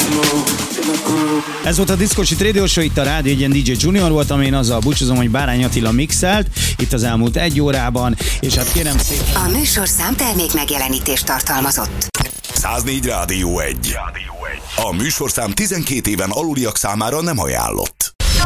Ez volt a Diszkósit Radio Show, itt a Rádió Egyen DJ Junior voltam, én azzal búcsúzom, hogy Bárány Attila mixelt itt az elmúlt 1 órában, és hát kérem szépen... A műsorszám termék megjelenítést tartalmazott. 104 Rádió 1. A műsorszám 12 éven aluliak számára nem ajánlott.